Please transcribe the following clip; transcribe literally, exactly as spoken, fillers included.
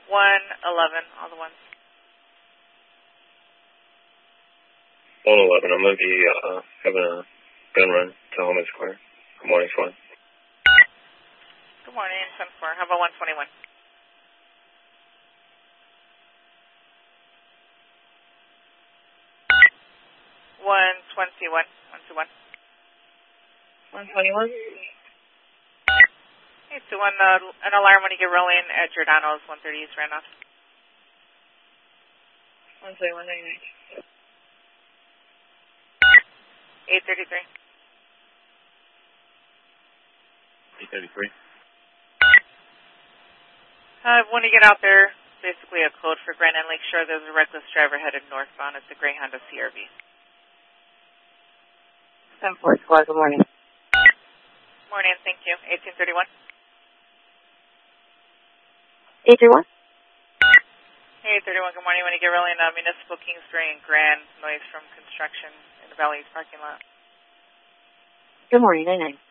one eleven, all the ones. one eleven, I'm going to be uh, having a gun run to Home Square. Good morning, Swan. Good morning, ten four. How about one twenty-one? one twenty-one. one two one. one twenty-one. Hey, so one, uh, an alarm when you get rolling at Giordano's, one thirty East Randolph. one twenty-one ninety-nine. eight thirty-three. eight thirty-three. Uh, when you get out there, basically a code for Grand and Lakeshore. There's a reckless driver headed northbound at the Gray Honda C R V. ten four Squad, good morning. Morning, thank you. eighteen thirty-one. eight thirty-one. Hey, thirty-one, good morning. When you get rolling, uh, Municipal Kingsbury and Grand, noise from construction in the Valley's parking lot. Good morning, ninety-nine.